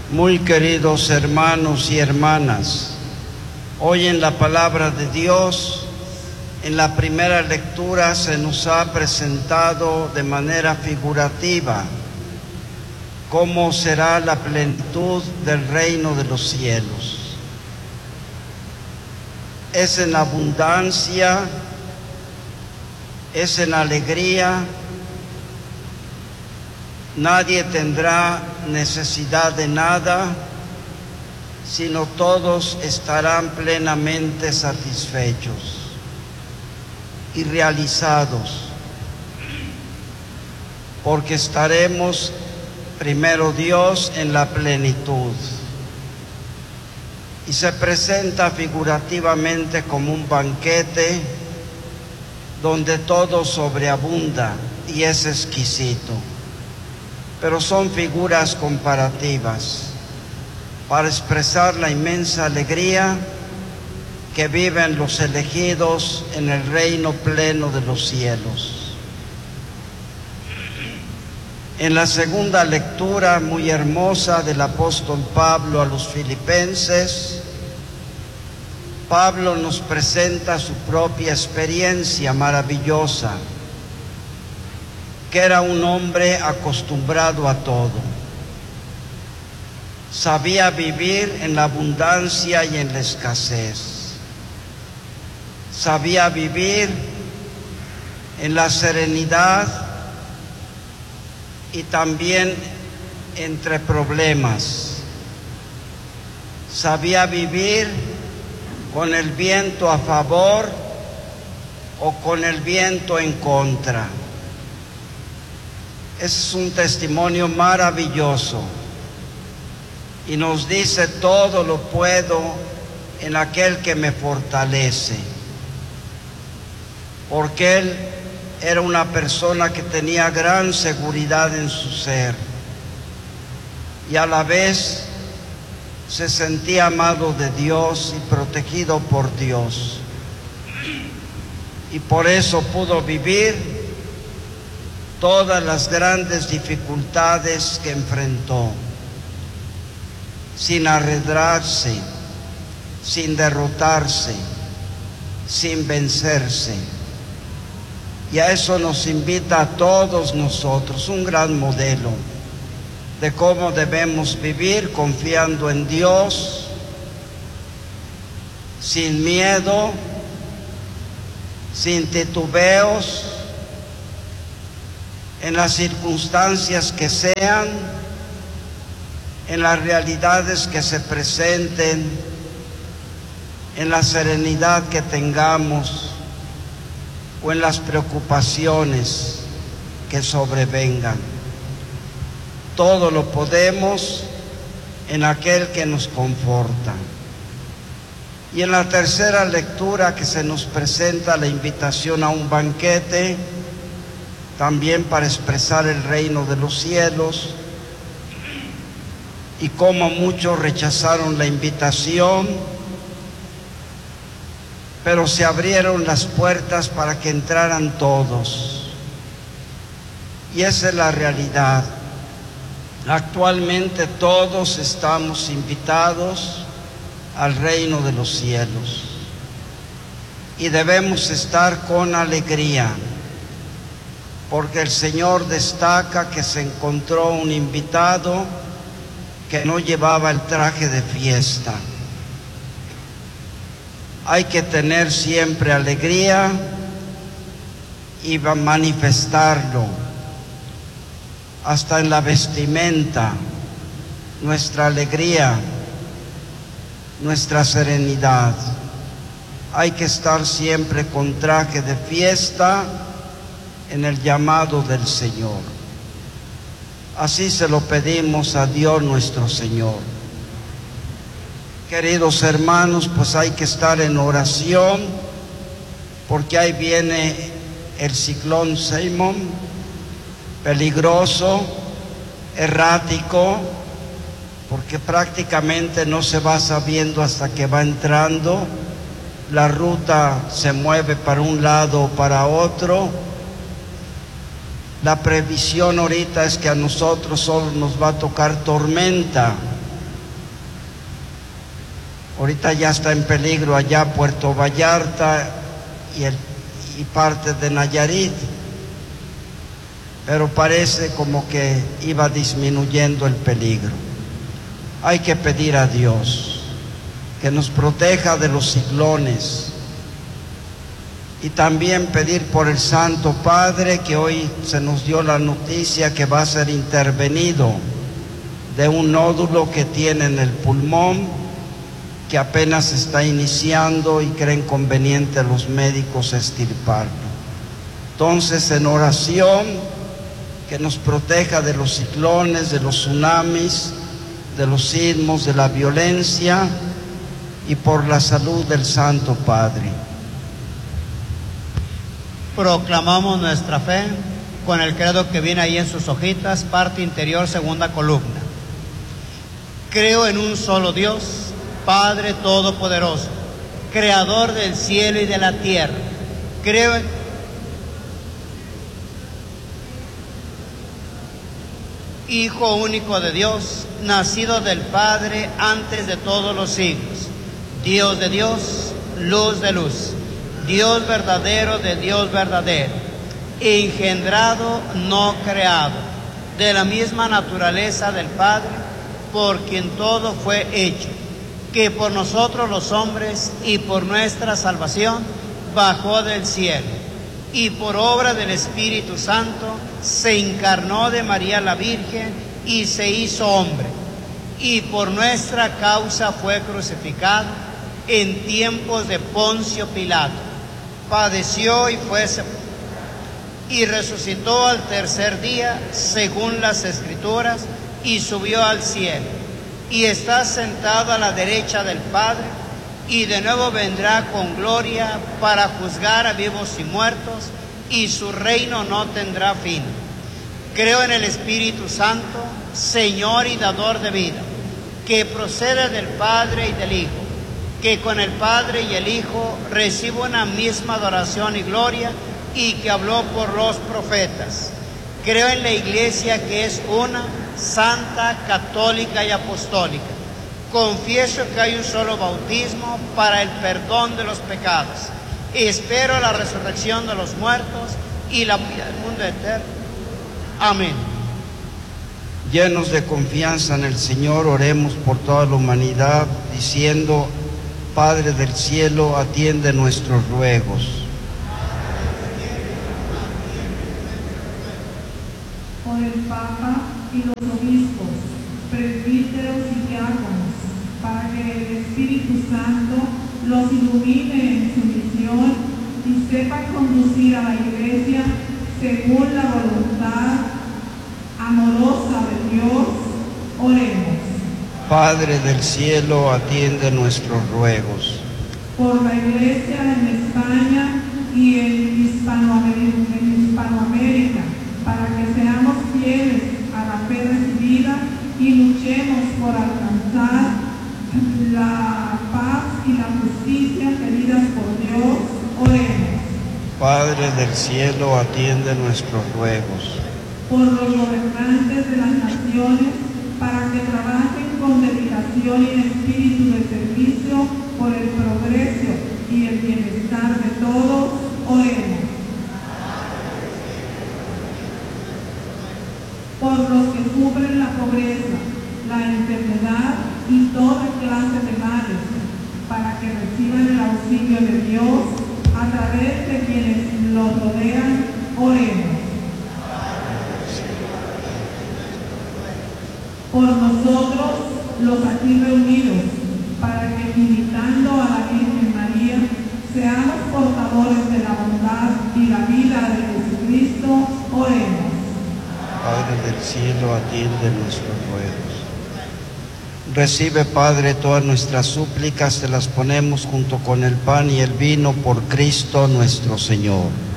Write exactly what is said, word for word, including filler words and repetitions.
Muy queridos hermanos y hermanas, hoy en la palabra de Dios, en la primera lectura se nos ha presentado de manera figurativa cómo será la plenitud del reino de los cielos. Es en abundancia, es en alegría. Nadie tendrá necesidad de nada, sino todos estarán plenamente satisfechos y realizados, porque estaremos primero Dios en la plenitud. Y se presenta figurativamente como un banquete donde todo sobreabunda y es exquisito. Pero son figuras comparativas para expresar la inmensa alegría que viven los elegidos en el reino pleno de los cielos. En la segunda lectura muy hermosa del apóstol Pablo a los filipenses, Pablo nos presenta su propia experiencia maravillosa, que era un hombre acostumbrado a todo. Sabía vivir en la abundancia y en la escasez. Sabía vivir en la serenidad y también entre problemas. Sabía vivir con el viento a favor o con el viento en contra. Ese es un testimonio maravilloso y nos dice: todo lo puedo en aquel que me fortalece, porque él era una persona que tenía gran seguridad en su ser y a la vez se sentía amado de Dios y protegido por Dios, y por eso pudo vivir todas las grandes dificultades que enfrentó, sin arredrarse, sin derrotarse, sin vencerse. Y a eso nos invita a todos nosotros, un gran modelo de cómo debemos vivir confiando en Dios, sin miedo, sin titubeos, en las circunstancias que sean, en las realidades que se presenten, en la serenidad que tengamos o en las preocupaciones que sobrevengan. Todo lo podemos en aquel que nos conforta. Y en la tercera lectura que se nos presenta la invitación a un banquete, también para expresar el reino de los cielos, y cómo muchos rechazaron la invitación, pero se abrieron las puertas para que entraran todos. Y esa es la realidad. Actualmente todos estamos invitados al reino de los cielos y debemos estar con alegría, porque el Señor destaca que se encontró un invitado que no llevaba el traje de fiesta. Hay que tener siempre alegría y manifestarlo, hasta en la vestimenta, nuestra alegría, nuestra serenidad. Hay que estar siempre con traje de fiesta en el llamado del Señor. Así se lo pedimos a Dios nuestro Señor. Queridos hermanos, pues hay que estar en oración, porque ahí viene el ciclón Simón, peligroso, errático, porque prácticamente no se va sabiendo hasta que va entrando. La ruta se mueve para un lado o para otro. La previsión ahorita es que a nosotros solo nos va a tocar tormenta Ahorita ya está en peligro allá Puerto Vallarta y, el, y parte de Nayarit, pero parece como que iba disminuyendo el peligro. Hay que pedir a Dios que nos proteja de los ciclones y también pedir por el Santo Padre, que hoy se nos dio la noticia que va a ser intervenido de un nódulo que tiene en el pulmón, que apenas está iniciando y creen conveniente los médicos extirparlo. Entonces, en oración, que nos proteja de los ciclones, de los tsunamis, de los sismos, de la violencia, y por la salud del Santo Padre. Proclamamos nuestra fe con el credo que viene ahí en sus hojitas, parte interior, segunda columna. Creo en un solo Dios, Padre Todopoderoso, Creador del cielo y de la tierra. Creo en... Hijo único de Dios, nacido del Padre antes de todos los siglos, Dios de Dios, luz de luz, Dios verdadero de Dios verdadero, engendrado, no creado, de la misma naturaleza del Padre, por quien todo fue hecho, que por nosotros los hombres y por nuestra salvación bajó del cielo, y por obra del Espíritu Santo se encarnó de María la Virgen y se hizo hombre, y por nuestra causa fue crucificado en tiempos de Poncio Pilato, padeció y fue sepultado, y resucitó al tercer día según las Escrituras, y subió al cielo, y está sentado a la derecha del Padre, y de nuevo vendrá con gloria para juzgar a vivos y muertos, y su reino no tendrá fin. Creo en el Espíritu Santo, Señor y dador de vida, que procede del Padre y del Hijo, que con el Padre y el Hijo recibe una misma adoración y gloria, y que habló por los profetas. Creo en la Iglesia, que es una, santa, católica y apostólica. Confieso que hay un solo bautismo para el perdón de los pecados. Espero la resurrección de los muertos y la vida del mundo eterno. Amén. Llenos de confianza en el Señor, oremos por toda la humanidad, diciendo: Padre del cielo, atiende nuestros ruegos. Por el Papa y los obispos, presbíteros y diáconos, para que el Espíritu Santo los ilumine en su misión y sepa conducir a la Iglesia según la voluntad amorosa de Dios, oremos. Padre del cielo, atiende nuestros ruegos. Por la Iglesia en España y en Hispanoamérica, en Hispanoamérica, para que seamos fieles a la fe recibida y luchemos por alcanzar la paz y la justicia pedidas por Dios, oremos. Padre del cielo, atiende nuestros ruegos. Por los gobernantes de las naciones, para que trabajen con dedicación y espíritu de servicio por el progreso y el bienestar de todos, oremos. Por los que sufren la pobreza, la enfermedad y toda clase de males, para que reciban el auxilio de Dios a través de quienes los rodean, oremos. Por nosotros, los aquí reunidos, para que imitando a la Virgen María, seamos portadores de la bondad y la vida de Jesucristo, oremos. Padre del cielo, atiende nuestros ruegos. Recibe, Padre, todas nuestras súplicas, te las ponemos junto con el pan y el vino por Cristo nuestro Señor.